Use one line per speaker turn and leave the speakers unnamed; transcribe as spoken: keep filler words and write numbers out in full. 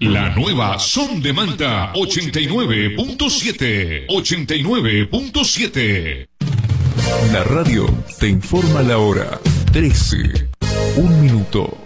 La nueva Son de Manta ochenta y nueve punto siete. ochenta y nueve punto siete.
La radio te informa la hora. trece. Un minuto.